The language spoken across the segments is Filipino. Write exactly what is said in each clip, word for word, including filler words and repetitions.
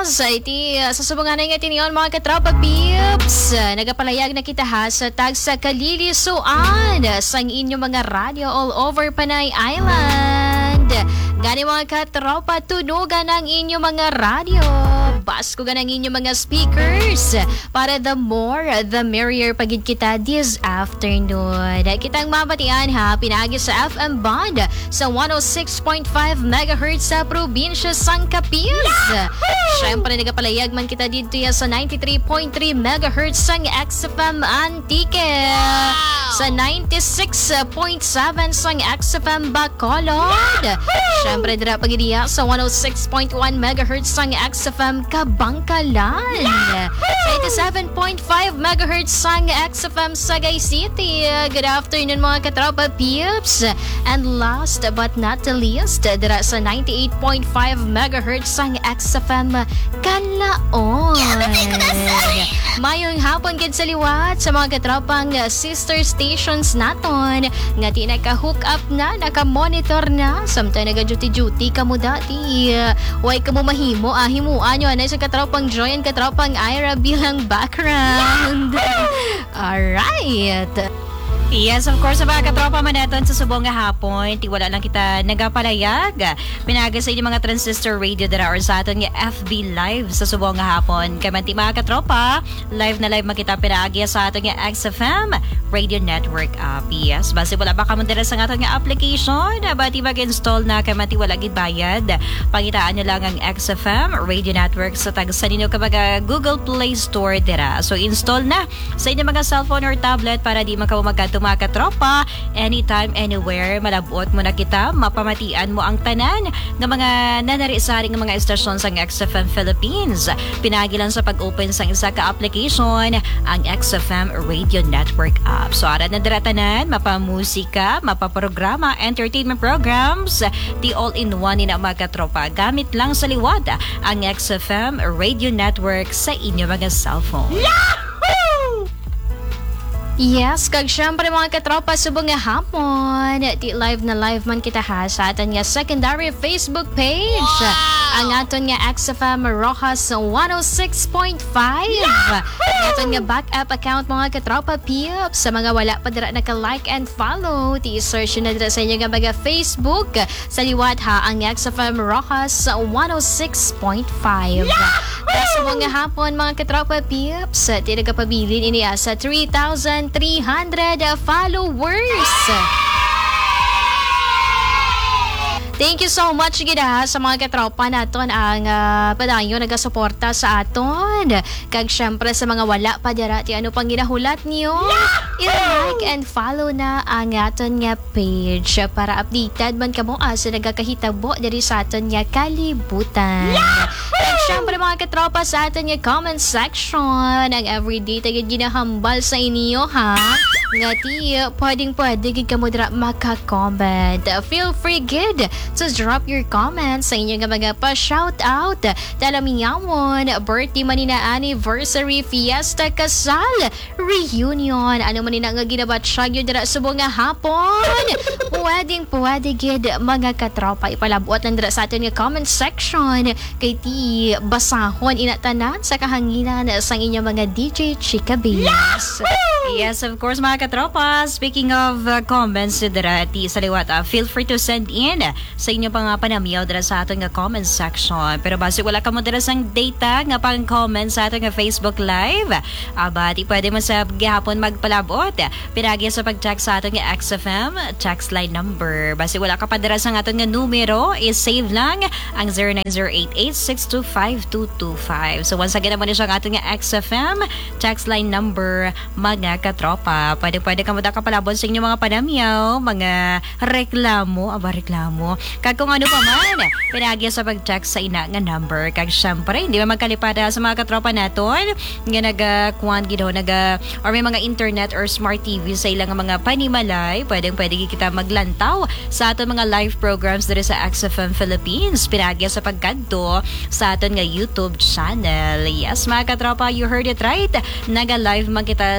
Yes, iti sa subungan nga tiniyon mga katropa peeps. Nagapalayag na kita ha sa tag sa kalilisuan sa inyong mga radio all over Panay Island. Gani mga katropa, tunugan ang inyong mga radio. Basko gan ang inyong mga speakers para the more, the merrier pagid kita this afternoon. Kitang mabatian ha, pinagi sa F M band sa one oh six point five megahertz sa probinsya Sangkapis. Siyempre nagapalayag man kita dito ya sa ninety-three point three megahertz sang X F M Antique. Sa ninety-six point seven sang X F M Bacolod. Siyempre dira pagidiya sa one oh six point one megahertz sang X F M Kabangkalan. Sa eighty-seven point five megahertz sang X F M Sagay City. Good afternoon mga katropa peeps. And last but not the least, dira sa ninety-eight point five megahertz sang X F M Kalaon. Mayong hapon gid sa liwat sa mga katropang sister stations naton nga di naka-hook up na, naka-monitor na, samtang naga-duty-duty ka mo dati. Way ka mo mahimo, ah, himuan nyo na sa katropang Joy and katropang Ira bilang background. Alright. Yes, of course, sa mga katropa manaton sa subong nga hapon, tiwala lang kita nagapalayag. Pinaga sa inyong mga transistor radio dara or sa aton nga F B live sa subong nga hapon. Kamanti mga katropa, live na live makita pinaagi sa aton nga X F M Radio Network app. Yes, base wala ba kamo dira sa aton nga application, bati mag-install na kamanti wala gid bayad. Pangitaan nyo lang ang X F M Radio Network sa tag sa ninyo kabaga Google Play Store dira. So install na sa inyong mga cellphone or tablet para di man kamo magkadto mga katropa, anytime, anywhere, malabot mo na kita, mapamatian mo ang tanan ng mga nanari-sari ng mga estasyon sa X F M Philippines. Pinagi lang sa pag-open sa isa ka application, ang X F M Radio Network app. So, arad na diratanan, mapamusika, mapaprograma, entertainment programs, the all-in-one ni na mga katropa. Gamit lang sa liwad ang X F M Radio Network sa inyo mga cellphone. Yahoo! Yes, kag syempre mga katropa subong nga hapon, di live na live man kita ha sa aton nga secondary Facebook page. Wow! Ang aton nga X F M Rojas one oh six point five. Ang aton nga backup account mga katropa peeps. Sa mga wala pa dira naka-like and follow, ti-search na dira sa inyo nga mga Facebook. Sa liwat ha, ang X F M Rojas one oh six point five. Sa mga hapon mga katropa peeps, ti nagapabilin ini sa three thousand three hundred followers. Thank you so much gida sa mga katropa naton ang uh, padayon nagasuporta sa aton. Kag syempre sa mga wala pa dira ti ano pang ginahulat niyo, i-like and follow na ang aton nga page para updated man kamo sa nagakahitabo diri sa aton nga kalibutan. Kag syempre mga katropa sa aton nga comment section, ang everyday tagid ginahambal sa inyo ha. Nga ti pwedeng pwede gid kamo dira maka-comment. Feel free gid to drop your comments sa inyo nga mga pa-shout out, talamiyawon, birthday man na anniversary, fiesta, kasal, reunion, ano man na nga ginabatsyag yun dira subong nga hapon. Pwedeng pwede gid mga katropa ipalabot lang dira sa atin nga comment section kay ti basahon inatanan sa kahanginan sa inyong mga D J Chika Bass. Yes, of course mga katropa, speaking of uh, comments dira ti sa liwat, uh, feel free to send in sa inyo pang panamiyaw dira sa aton nga comment section. Pero base wala ka mo dira sang data nga pang comment sa aton nga Facebook Live, aba di pwede mo sa gihapon magpalabot pinagi sa pag-check sa aton nga X F M text line number. Base wala ka pa dira sa aton nga numero, is save lang ang zero nine zero eight eight six two five two two five. So once again naman siya ang aton nga X F M text line number mga katropa. Pwede pwede ka mo da kapalabot sa inyo mga panamiyaw, mga reklamo, aba reklamo. Kag kung ano pa man, pinagya sa pag-check sa ina nga number. Kag syempre, hindi ba magkalipada sa mga katropa naton nga naga-kuan gido, naga, or may mga internet or smart T V sa ilang mga panimalay, pwedeng pwede kita maglantaw sa aton mga live programs dito sa X F M Philippines. Pinagya sa pagkadto sa aton nga YouTube channel. Yes, mga katropa, you heard it right. Naga-live man kita simultaneously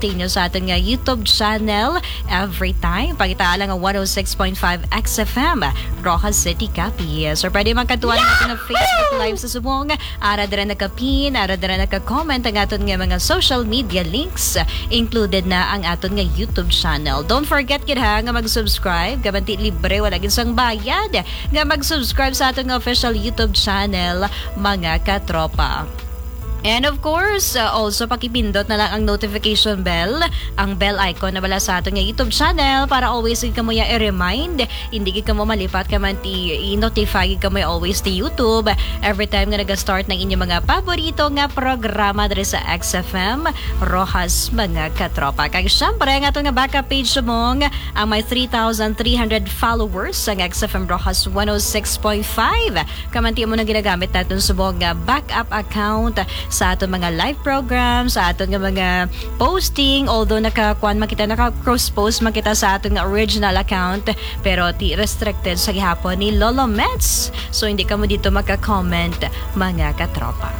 nyo sa ating nga YouTube channel every time. Pagita lang ang one oh six point five X F M, Rojas City, Capiz. Or pwede magkatuwa ng ating Facebook Live sa subong. Ara dira nagka-pin, ara dira nagka-comment ang aton nga mga social media links. Included na ang aton nga YouTube channel. Don't forget kid ha, nga mag-subscribe. Gabanti libre, wala gisang bayad. Nga mag-subscribe sa aton nga official YouTube channel, mga katropa. And of course, uh, also pakipindot na lang ang notification bell, ang bell icon na wala sa ating YouTube channel para always ka mo ya i-remind, hindi ka mo malipat ka man ti i-notify ka mo always ti YouTube every time nga nag-start ng inyong mga paborito nga programa diri sa X F M Rojas, mga katropa. Kaya syempre nga itong nga backup page mo ang may three thousand three hundred followers ang X F M Rojas one oh six point five. Kamanti mo na ginagamit natin subong nga backup account sa aton mga live programs, sa aton nga mga posting, although nakakuan makita naka-cross post makita sa aton nga original account, pero ti restricted sa gihapon ni Lolo Mets. So hindi ka mo dito maka-comment, mga katropa.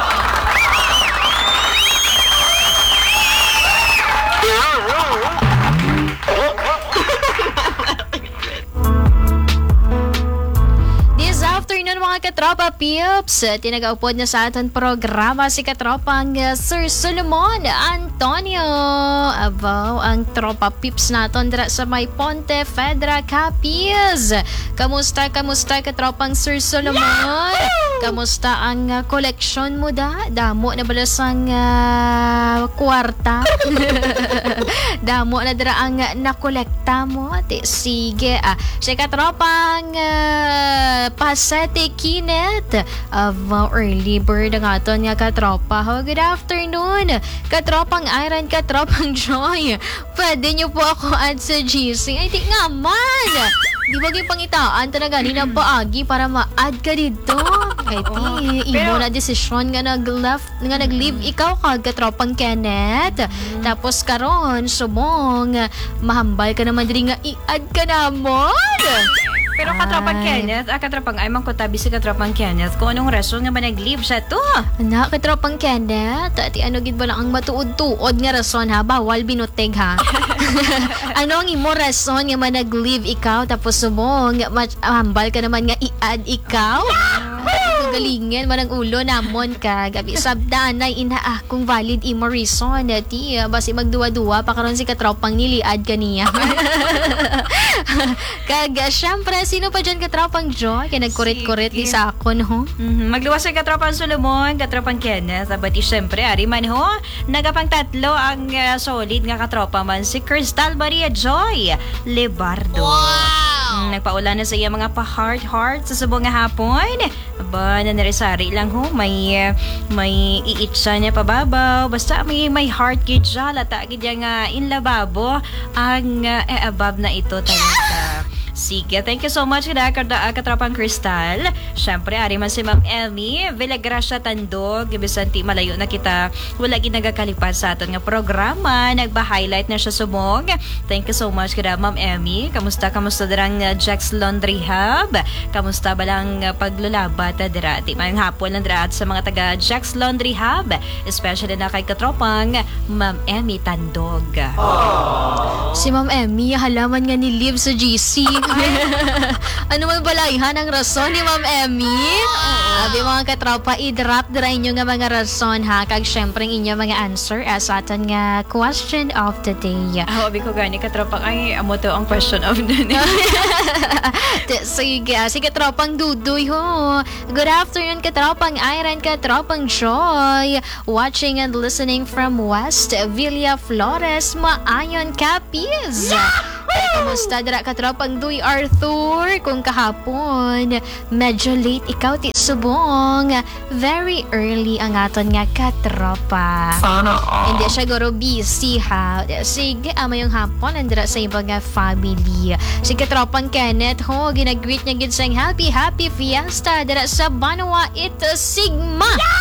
Afternoon mga katropa pips, tinagaupod na sa aton programa si katropang uh, Sir Solomon Antonio. Abaw ang tropa pips naton dira sa may Ponte Fedra, Capiz. Kamusta, kamusta katropang Sir Solomon? Kamusta ang uh, koleksyon mo da? Damo na balas ang uh, kwarta? Damo na dira ang uh, nakolekta mo? Te, sige, ah, si katropang uh, Pasete Kinet of uh, early bird ang aton nga katropa. Oh, good afternoon katropang Iron, katropang Joy. Pwede nyo po ako add sa G C? Ay di nga man, di ba yung pangitaan talaga ni na paagi para ma-add ka dito? Ay ti, imo na desisyon nga nag-left, nga nag-leave ikaw kag katropang Kenneth. Mm. Tapos karon subong mahambal ka naman diri nga i-add ka namon. Pero katropang Kenneth, ah, katropang ay mangkutabi si katropang Kenneth kung anong rason nga ba nag-leave siya to? Anak, katropang Kenneth, ati ano gid ba lang ang matuod-tuod nga rason ha? Bawal binuteg ha? Ano ang imo rason nga ba nag-leave ikaw tapos sumong hambal ka naman nga i-add ikaw? Galingin man ang ulo namon ka gabi sabdanay ina ah kung valid imo reason ati basi magduwa-duwa pa karon si katropang niliad kaniya. Kag syempre sino pa dyan katropang Joy kaya nagkurit-kurit di sa akon ho. Mm-hmm. Magluwas ang katropang Solomon, katropang Kenneth, abati syempre ari man ho nagapang tatlo ang uh, solid nga katropa man si Crystal Maria Joy Lebardo. Wow! Nagpaula na sa iya mga pa-heart-heart sa subong nga hapon. Aba, nanarisari lang ho. May, uh, may iitsa niya pababaw. Basta may, may heart gid siya. Lata gid nga inlababo ang uh, eh, above na ito talaga. Sige, thank you so much kada katropang Crystal. Syempre, ari man si Ma'am Emmy Villagracia Tandog. Ibisanti malayo na kita. Wala gid nagakalipat sa aton nga programa. Nagba-highlight na siya subong. Thank you so much kada Ma'am Emmy. Kamusta kamusta dirang uh, Jack's Laundry Hub? Kamusta ba lang uh, paglulabat uh, dira? Di mayong hapon lang dira sa mga taga Jack's Laundry Hub, especially na kay katropang Ma'am Emmy Tandog. Aww. Si Ma'am Emmy halaman nga ni live sa G C. Ano man balayhan ang rason ni Ma'am Emmy? Abi mga katropa, i-drop dira inyo nga mga rason ha. Kag syempre inyo mga answer as aton nga question of the day. Ah, abi ko gani katropa ay amo to ang question of the day. Sige, si katropang Dudoy ho. Good afternoon katropang Iron, katropang Joy. Watching and listening from West Villa Flores, Maayon, Capiz. Kamusta dira katropang Duy Arthur? Kung kahapon medyo late ikaw ti subong, very early ang aton nga katropa. Sana all. Hindi siya guro busy ha. Sige, ama yung hapon andira sa ibang nga family. Si katropang Kenneth ho, ginagreet niya gid sang happy happy fiesta dira sa Banwa Ito Sigma.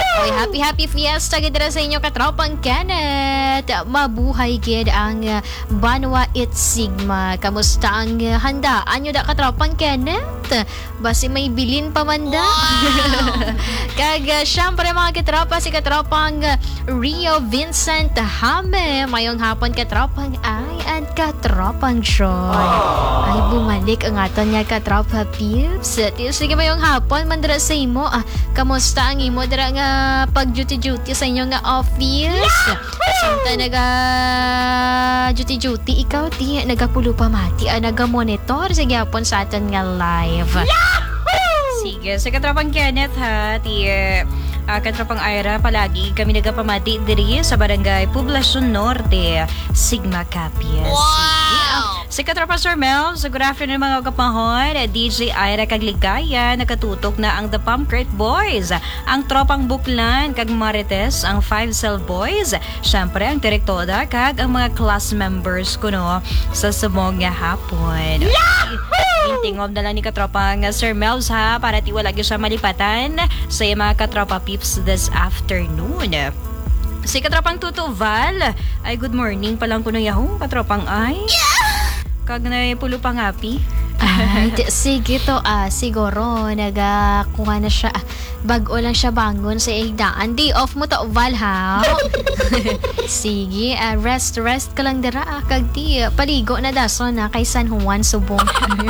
Oy, happy happy fiesta gid ra sa inyo katropang Kenneth. Mabuhay gid ang uh, Banwa It Sigma. Kamusta ang uh, handaan nyo da katropang Kenneth? Basi may bilin pa man da. Wow. Kag uh, syempre mga katropa, si katropang uh, Rio Vincent Hame. Mayong hapon katropang Ay at katropang Joy. Ay bumalik ang aton nga katropa Pips. Sige mayong hapon mandra sa imo. Ah, kamusta ang imo dira nga pag duty-duty sa inyo nga office? Samta naga duty-duty ikaw ti nagapulo pa mati ah, naga-monitor sa gyapon sa aton nga live. Sige, sa katropang Kenneth ha, ti uh, katropang Ira, palagi kami nagapamati diri sa barangay Poblacion Norte, Sigma Capias. Wow! Sige, uh, sa katropang Sir Mel, sa good afternoon mga kapahon, D J Ira Kagligaya, nakatutok na ang The Pumpcrate Boys, ang tropang Buklan, kag Marites, ang Five Cell Boys, syempre ang direktoda, kag ang mga class members ko no, sa sumog nga hapon. Intingom na lang ni katropang Sir Mel's ha, para ti wala siya malipatan sa mga katropa peeps this afternoon. Si katropang Tuto Val, ay good morning pa lang ko na yahong katropang ay. Kag na pulo pang happy. Ay, di, sige to ah, siguro nagakuha na siya, ah, bago lang siya bangon sa igdaan. Day off mo to Val ha. Sige, ah, rest rest ka lang dira ah, kag di paligo na daso na kay San Juan Subong.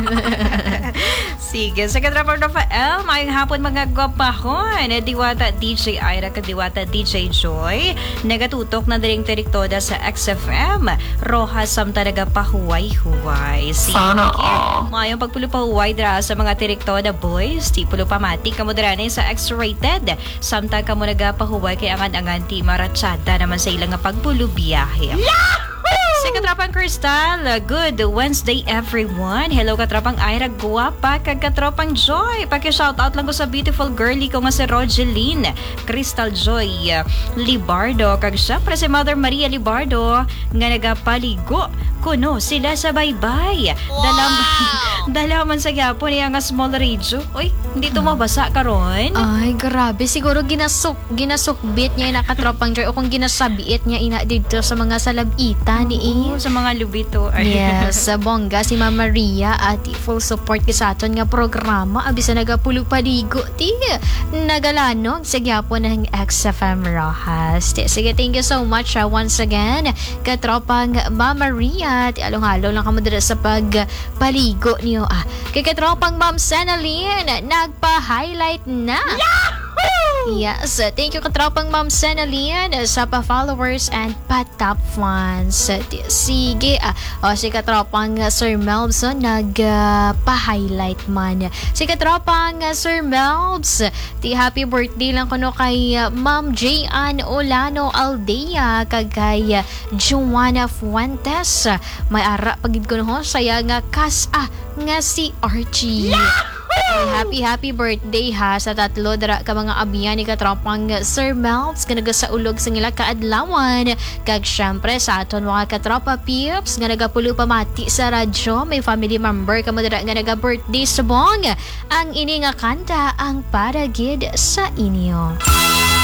Sige, sa katropang Rafael, mayong hapon mga gwapahon. Diwata D J Ira kag Diwata D J Joy, nagatutok na diring direktoda sa X F M Rojas samta nagapahuway-huway. Sige, mayong pagpulupahuway dira sa mga direktoda boys, ti pulupamati kamo dira na sa X-rated samta kamo nagapahuway kay angan-angan ti maratsada naman sa ilang nga pagpulubiyahe. Sa katrapang Crystal, good Wednesday everyone. Hello katrapang Ira, guwapa kag katrapang Joy. Paki-shoutout lang ko sa beautiful girly ko nga si Rogeline Crystal Joy Libardo. Kag syempre si Mother Maria Libardo nga nagapaligo kuno sila sa baybay. Wow! Dalam, dalaman sa gyapon niya nga small radio. Uy, hindi to mabasa karon. Ay, grabe. Siguro ginasuk, ginasukbit niya yung nakatropang Joy o kung ginasabiit niya ina dito sa mga salabita ni Oo, sa mga lubito. Yes, sa bongga si Mama Maria at full support sa aton nga programa. Abisa nagapulog paligo. Ti, nagalanog sa gyapon ng X F M Rojas. Ti, sige, thank you so much uh, once again. Katropang Mama Maria. Ti, along-along lang kamo dira sa pagpaligo niyo. Ah, kay katropang Ma'am Senalyn, nagpa-highlight na. Yahoo! Yes, thank you katropang Ma'am Senalyn sa pa-followers and pa-top fans. Sige, ah, o si katropang Sir Melbs nagpa-highlight man. Si katropang Sir Melbs, ti happy birthday lang kuno kay uh, Ma'am J. Ann Olano Aldea kag kay uh, Joanna Fuentes. May ara pagid ko no saya nga kas ah nga si Archie. Ay, happy happy birthday ha sa tatlo dara ka mga abiyan ni katropang Sir Melbs nga naga sa ulog sa ngila kaadlawan. Kag syempre sa aton mga katropa peeps nga nagapulo pamati sa radyo, may family member ka mo dara nga naga birthday subong. Ang ini nga kanta ang para gid sa inyo.